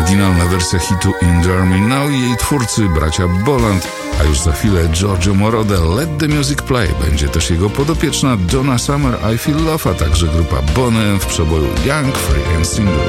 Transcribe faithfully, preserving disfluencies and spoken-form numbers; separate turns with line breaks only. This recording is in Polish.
oryginalna wersja hitu Endure Me Now i jej twórcy bracia Boland, a już za chwilę Giorgio Moroder, Let the Music Play. Będzie też jego podopieczna Donna Summer, I Feel Love, a także grupa Bonham w przeboju Young, Free and Single.